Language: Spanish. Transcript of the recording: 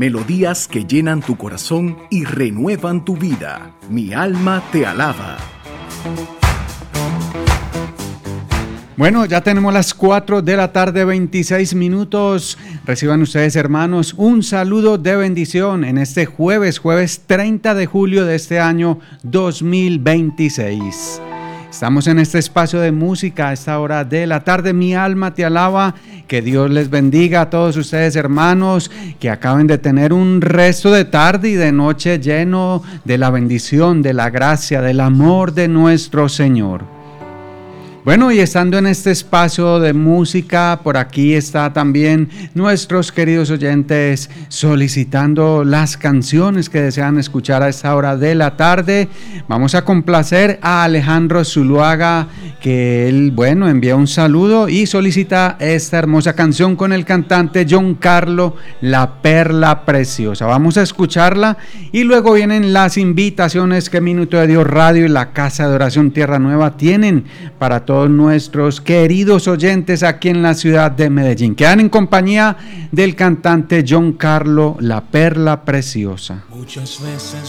melodías que llenan tu corazón y renuevan tu vida. Mi alma te alaba. Bueno, ya tenemos las 4 de la tarde, 26 minutos. Reciban ustedes, hermanos, un saludo de bendición en este jueves 30 de julio de este año 2026. Estamos en este espacio de música a esta hora de la tarde. Mi alma te alaba. Que Dios les bendiga a todos ustedes, hermanos, que acaben de tener un resto de tarde y de noche lleno de la bendición, de la gracia, del amor de nuestro Señor. Bueno, y estando en este espacio de música, por aquí está también nuestros queridos oyentes solicitando las canciones que desean escuchar a esta hora de la tarde. Vamos a complacer a Alejandro Zuluaga, que él, envía un saludo y solicita esta hermosa canción con el cantante John Carlo, La Perla Preciosa. Vamos a escucharla y luego vienen las invitaciones que Minuto de Dios Radio y la Casa de Oración Tierra Nueva tienen para todos nuestros queridos oyentes aquí en la ciudad de Medellín. Quedan en compañía del cantante John Carlo, La Perla Preciosa. Muchas veces